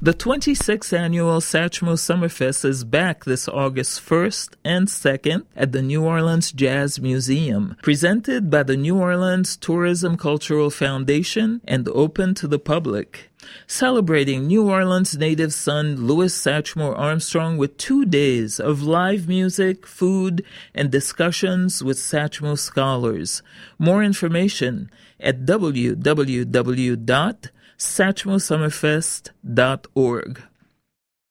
The 26th annual Satchmo Summerfest is back this August 1st and 2nd at the New Orleans Jazz Museum, presented by the New Orleans Tourism Cultural Foundation and open to the public. Celebrating New Orleans native son Louis Satchmo Armstrong with 2 days of live music, food, and discussions with Satchmo scholars. More information at www.satchmosummerfest.org.